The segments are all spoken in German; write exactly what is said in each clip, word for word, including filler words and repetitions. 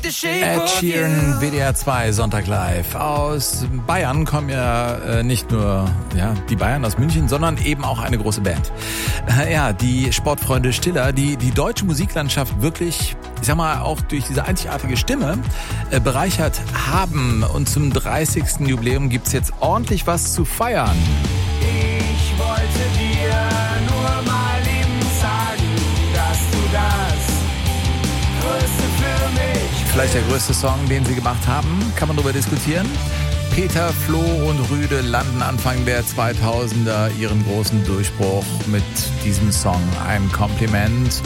Ed Sheeran, W D R zwei, Sonntag live. Aus Bayern kommen ja äh, nicht nur ja, die Bayern aus München, sondern eben auch eine große Band. Äh, ja, die Sportfreunde Stiller, die die deutsche Musiklandschaft wirklich, ich sag mal, auch durch diese einzigartige Stimme äh, bereichert haben. Und zum dreißigsten Jubiläum gibt's jetzt ordentlich was zu feiern. Ich wollte dir nur mal eben sagen, dass du das Größte für mich. Vielleicht der größte Song, den sie gemacht haben, kann man darüber diskutieren. Peter, Flo und Rüde landen Anfang der zweitausender ihren großen Durchbruch mit diesem Song Ein Kompliment.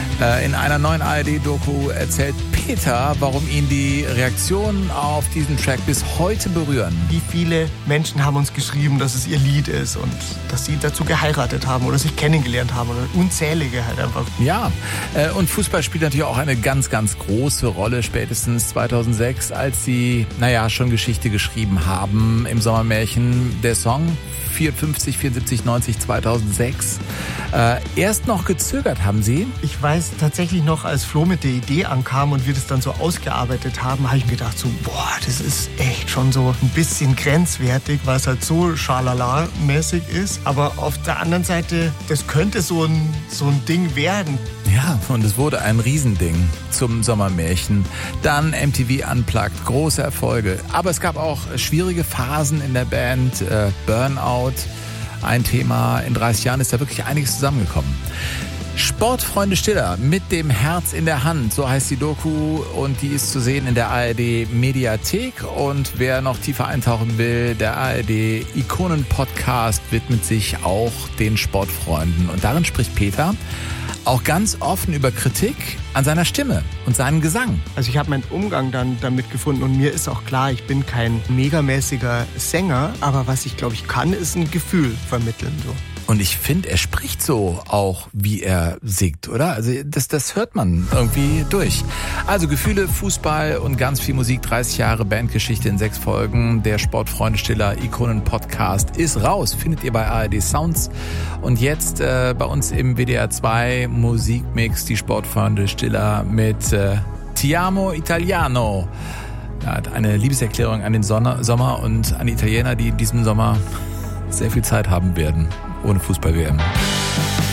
In einer neuen A R D-Doku erzählt Peter, warum ihn die Reaktionen auf diesen Track bis heute berühren. Wie viele Menschen haben uns geschrieben, dass es ihr Lied ist und dass sie dazu geheiratet haben oder sich kennengelernt haben oder unzählige halt einfach. Ja, und Fußball spielt natürlich auch eine ganz, ganz große Rolle, spätestens zweitausendsechs, als sie, naja, schon Geschichte geschrieben haben im Sommermärchen. Der Song vierundfünfzig, vierundsiebzig, neunzig, zweitausendsechs. Äh, erst noch gezögert haben sie. Ich weiß tatsächlich noch, als Flo mit der Idee ankam und wir das dann so ausgearbeitet haben, habe ich mir gedacht so, boah, das ist echt schon so ein bisschen grenzwertig, weil es halt so schalala-mäßig ist. Aber auf der anderen Seite, das könnte so ein, so ein Ding werden. Ja, und es wurde ein Riesending zum Sommermärchen. Dann M T V Unplugged, große Erfolge. Aber es gab auch schwierige Phasen in der Band, äh, Burnout, ein Thema. In dreißig Jahren ist da wirklich einiges zusammengekommen. Sportfreunde Stiller mit dem Herz in der Hand, so heißt die Doku und die ist zu sehen in der A R D Mediathek. Und wer noch tiefer eintauchen will, der A R D Ikonen Podcast widmet sich auch den Sportfreunden. Und darin spricht Peter auch ganz offen über Kritik an seiner Stimme und seinem Gesang. Also ich habe meinen Umgang dann damit gefunden und mir ist auch klar, ich bin kein megamäßiger Sänger, aber was ich glaube ich kann, ist ein Gefühl vermitteln so. Und ich finde, er spricht so auch, wie er singt, oder? Also das, das hört man irgendwie durch. Also Gefühle, Fußball und ganz viel Musik, dreißig Jahre Bandgeschichte in sechs Folgen. Der Sportfreunde Stiller Ikonen-Podcast ist raus, findet ihr bei A R D Sounds. Und jetzt äh, bei uns im W D R zwei Musikmix die Sportfreunde Stiller mit äh, Ti amo Italiano. Ja, eine Liebeserklärung an den Sonne, Sommer und an die Italiener, die in diesem Sommer sehr viel Zeit haben werden ohne Fußball-W M.